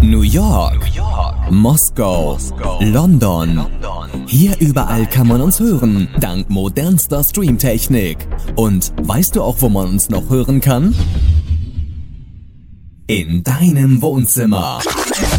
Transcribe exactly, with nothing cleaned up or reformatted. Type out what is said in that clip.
New York, Moskau, London. Hier überall kann man uns hören, dank modernster Streamtechnik. Und weißt du auch, wo man uns noch hören kann? In deinem Wohnzimmer.